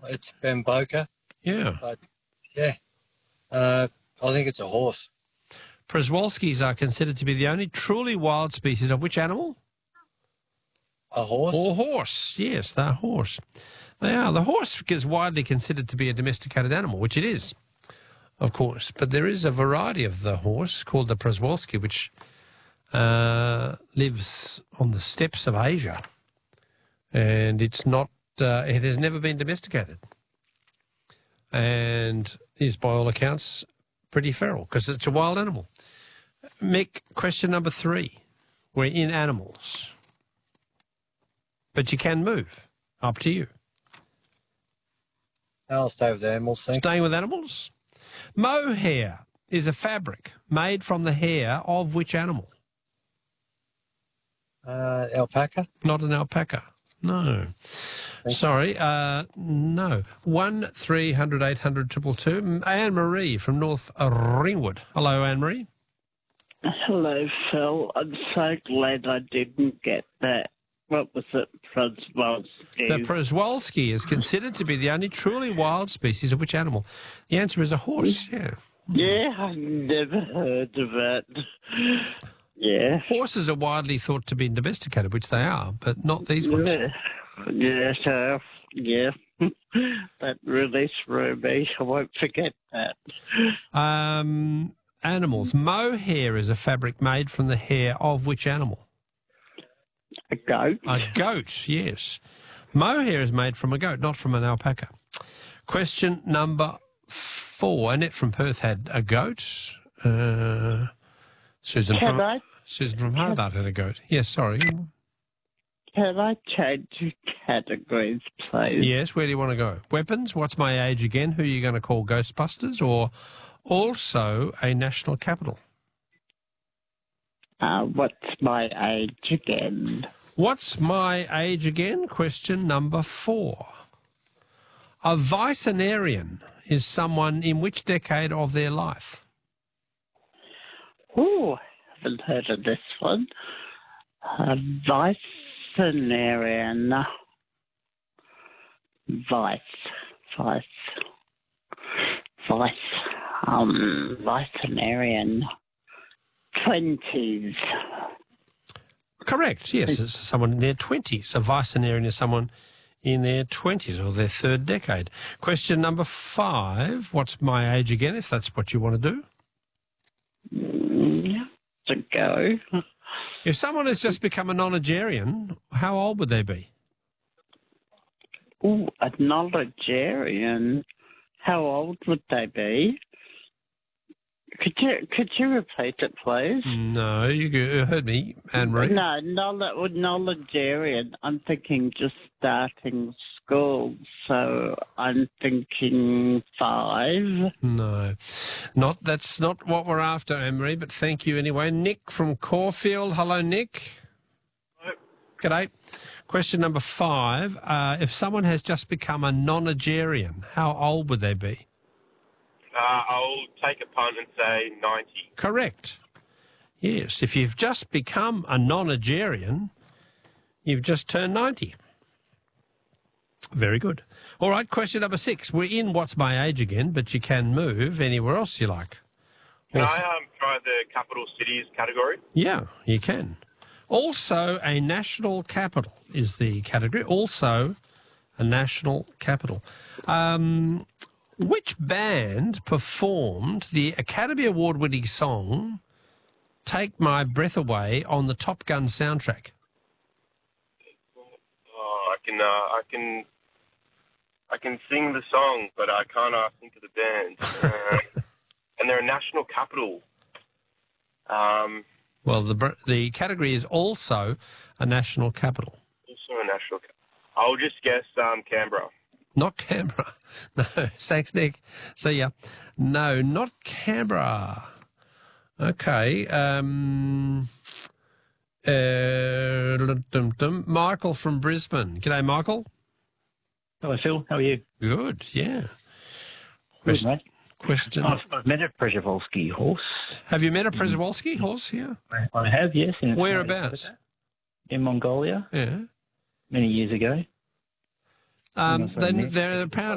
it's Bamboka. Yeah. But, yeah, I think it's a horse. Przewalskis are considered to be the only truly wild species of which animal? A horse? Or horse. Yes, they're horse. They are. The horse is widely considered to be a domesticated animal, which it is, of course. But there is a variety of the horse called the Przewalski, which lives on the steppes of Asia. And it's not, it has never been domesticated. And is, by all accounts, pretty feral because it's a wild animal. Mick, question number 3. We're in animals. But you can move. Up to you. I'll stay with the animals, thanks. Staying with animals? Mohair is a fabric made from the hair of which animal? Alpaca? Not an alpaca. No. Sorry, no. 1300 800 222. Anne-Marie from North Ringwood. Hello, Anne-Marie. Hello, Phil. I'm so glad I didn't get that. What was it, Przewalski? The Przewalski is considered to be the only truly wild species of which animal? The answer is a horse, yeah. Yeah, I've never heard of it. Yeah. Horses are widely thought to be domesticated, which they are, but not these ones. Yeah. That really threw me. I won't forget that. Animals. Mohair is a fabric made from the hair of which animal? A goat? A goat, yes. Mohair is made from a goat, not from an alpaca. Question number 4. Annette from Perth had a goat. Susan from Hobart had a goat. Yes, sorry. Can I change categories, please? Yes, where do you want to go? Weapons, what's my age again? Who are you going to call Ghostbusters? Or also a national capital? What's my age again? What's my age again? Question number 4. A Vicenarian is someone in which decade of their life? Oh, haven't heard of this one. A Vicenarian. Vicenarian. 20s. Correct, yes. It's someone in their 20s. A Vicenarian is someone in their 20s or their 3rd decade. Question number 5. What's my age again, if that's what you want to do? To go. If someone has just become a nonagenarian, how old would they be? Oh, a nonagenarian. How old would they be? Could you repeat it, please? No, you heard me, Anne-Marie. No, nonagenarian. I'm thinking just starting school, so I'm thinking 5. No, that's not what we're after, Anne-Marie, but thank you anyway. Nick from Caulfield. Hello, Nick. Hello. G'day. Question number 5. If someone has just become a nonagenarian, how old would they be? I'll take a punt and say 90. Correct. Yes, if you've just become a nonagenarian, you've just turned 90. Very good. All right, question number 6. We're in What's My Age again, but you can move anywhere else you like. Can I try the capital cities category? Yeah, you can. Also, a national capital is the category. Also, a national capital. Which band performed the Academy Award-winning song "Take My Breath Away" on the Top Gun soundtrack? Oh, I can sing the song, but I can't think of the band. And they're a national capital. Well, the category is also a national capital. Also a national capital. I'll just guess Canberra. Not Canberra. No, thanks, Nick. See ya. No, not Canberra. Okay. Michael from Brisbane. G'day, Michael. Hello, Phil. How are you? Good, yeah. Good, mate. Question. I've met a Przewalski horse. Have you met a Przewalski horse here? I have, yes. Whereabouts? In Mongolia. Yeah. Many years ago. They're apparently